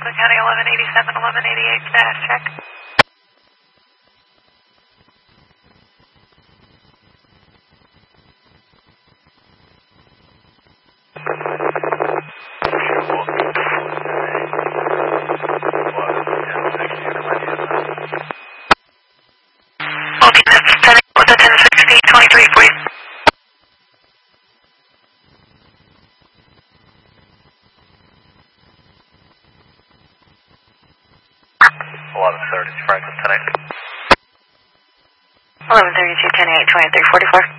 Franklin County 1187, 1188, status check. Okay, that's 10 with a 1060, 23 for you. Franklin 1080. 1132, 1080, 2344.